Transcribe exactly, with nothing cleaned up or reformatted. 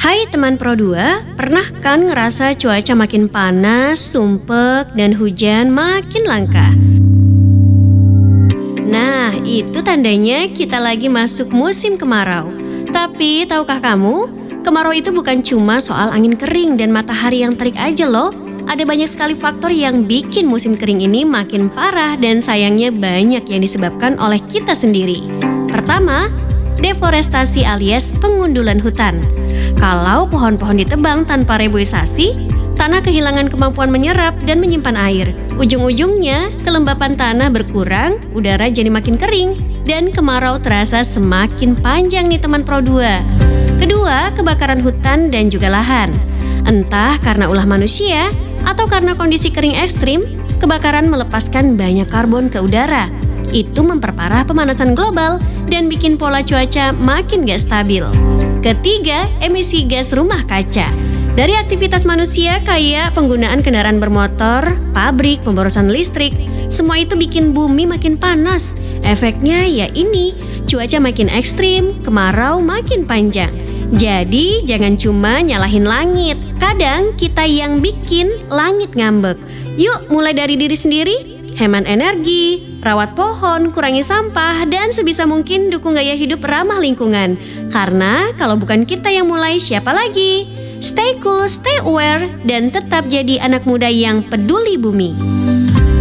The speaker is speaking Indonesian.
Hai teman Pro dua, pernah kan ngerasa cuaca makin panas, sumpek, dan hujan makin langka? Nah, itu tandanya kita lagi masuk musim kemarau. Tapi, tahukah kamu, kemarau itu bukan cuma soal angin kering dan matahari yang terik aja loh. Ada banyak sekali faktor yang bikin musim kering ini makin parah dan sayangnya banyak yang disebabkan oleh kita sendiri. Pertama, deforestasi alias pengundulan hutan. Kalau pohon-pohon ditebang tanpa reboisasi, tanah kehilangan kemampuan menyerap dan menyimpan air. Ujung-ujungnya, kelembapan tanah berkurang, udara jadi makin kering, dan kemarau terasa semakin panjang nih teman Pro dua. Kedua, kebakaran hutan dan juga lahan. Entah karena ulah manusia atau karena kondisi kering ekstrim, kebakaran melepaskan banyak karbon ke udara. Itu memperparah pemanasan global dan bikin pola cuaca makin gak stabil. Ketiga, emisi gas rumah kaca. Dari aktivitas manusia kayak penggunaan kendaraan bermotor, pabrik, pemborosan listrik, semua itu bikin bumi makin panas. Efeknya ya ini, cuaca makin ekstrim, kemarau makin panjang. Jadi jangan cuma nyalahin langit, kadang kita yang bikin langit ngambek. Yuk mulai dari diri sendiri, hemat energi, rawat pohon, kurangi sampah, dan sebisa mungkin dukung gaya hidup ramah lingkungan. Karena kalau bukan kita yang mulai, siapa lagi? Stay cool, stay aware, dan tetap jadi anak muda yang peduli bumi.